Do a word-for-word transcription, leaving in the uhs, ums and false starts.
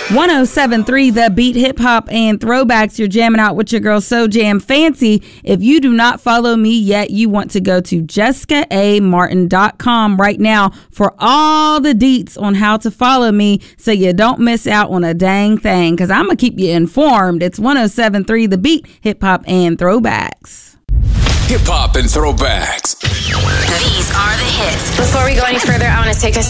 one oh seven point three The Beat, hip hop and throwbacks. You're jamming out with your girl So Jam Fancy. If you do not follow me yet, you want to go to jessica a martin dot com right now for all the deets on how to follow me so you don't miss out on a dang thing, because I'm going to keep you informed. It's one oh seven point three The Beat, hip hop and throwbacks. Hip hop and throwbacks. These are the hits. Before we go any further, I want to take a